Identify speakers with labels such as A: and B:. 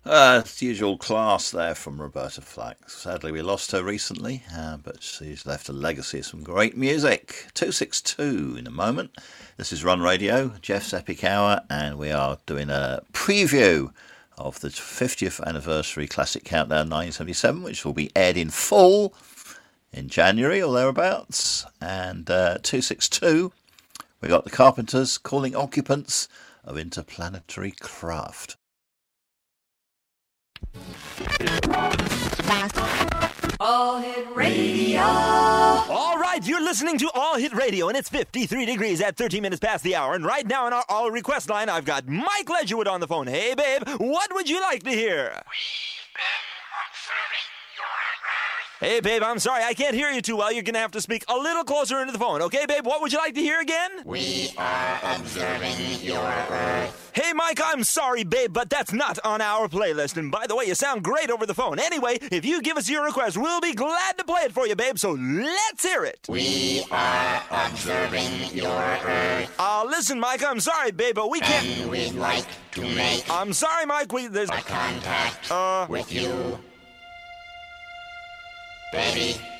A: It's the usual class there from Roberta Flack. Sadly, we lost her recently, but she's left a legacy of some great music. 262 in a moment. This is Run Radio, Jeff's Epic Hour, and we are doing a preview of the 50th anniversary Classic Countdown 1977, which will be aired in full in January or thereabouts. And 262, we got the Carpenters calling occupants of interplanetary craft.
B: All Hit Radio.
C: All right, you're listening to All Hit Radio, and it's 53 degrees at 13 minutes past the hour. And right now on our All Request line, I've got Mike Ledgerwood on the phone. Hey, babe, what would you like to hear?
D: We've been observing your Earth.
C: Hey, babe, I'm sorry, I can't hear you too well. You're going to have to speak a little closer into the phone. Okay, babe, what would you like to hear again?
D: We are observing your Earth.
C: Hey, Mike, I'm sorry, babe, but that's not on our playlist. And by the way, you sound great over the phone. Anyway, if you give us your request, we'll be glad to play it for you, babe, so let's hear it.
D: We are observing your Earth.
C: Listen, Mike, I'm sorry, babe, but we can't...
D: And we'd like to make
C: I'm sorry, Mike, there's...
D: a contact with you. Baby.